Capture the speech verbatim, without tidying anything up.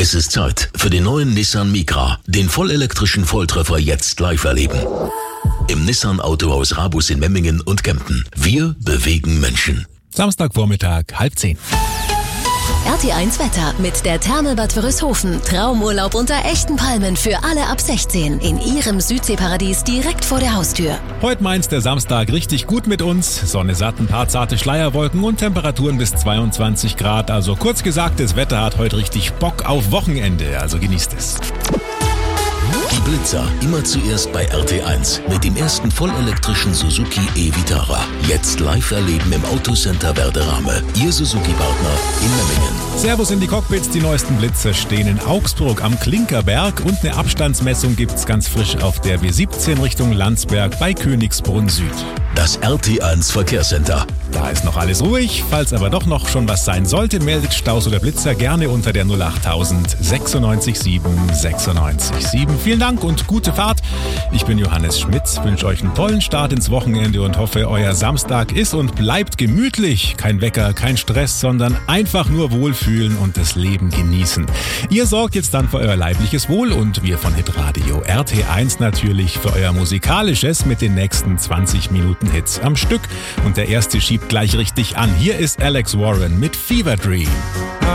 Es ist Zeit für den neuen Nissan Micra, den vollelektrischen Volltreffer jetzt live erleben. Im Nissan Autohaus Rabus in Memmingen und Kempten. Wir bewegen Menschen. Samstagvormittag, halb zehn. R T eins Wetter mit der Therme Bad Wörishofen. Traumurlaub unter echten Palmen für alle ab sechzehn. In Ihrem Südseeparadies direkt vor der Haustür. Heute meint's der Samstag richtig gut mit uns. Sonne satt, ein paar zarte Schleierwolken und Temperaturen bis zweiundzwanzig Grad. Also kurz gesagt, das Wetter hat heute richtig Bock auf Wochenende. Also genießt es. Die Blitzer immer zuerst bei R T eins mit dem ersten vollelektrischen Suzuki e-Vitara. Jetzt live erleben im Autocenter Werderame. Ihr Suzuki-Partner in Memmingen. Servus in die Cockpits, die neuesten Blitzer stehen in Augsburg am Klinkerberg und eine Abstandsmessung gibt's ganz frisch auf der W siebzehn Richtung Landsberg bei Königsbrunn Süd. Das R T eins Verkehrscenter. Da ist noch alles ruhig, falls aber doch noch schon was sein sollte, meldet Staus oder Blitzer gerne unter der null achttausend sechsundneunzig sieben sechsundneunzig sieben. Vielen Dank und gute Fahrt. Ich bin Johannes Schmitz, wünsche euch einen tollen Start ins Wochenende und hoffe, euer Samstag ist und bleibt gemütlich. Kein Wecker, kein Stress, sondern einfach nur wohlfühlen und das Leben genießen. Ihr sorgt jetzt dann für euer leibliches Wohl und wir von Hitradio R T eins natürlich für euer musikalisches mit den nächsten zwanzig Minuten Hits am Stück. Und der erste schiebt gleich richtig an. Hier ist Alex Warren mit Fever Dream.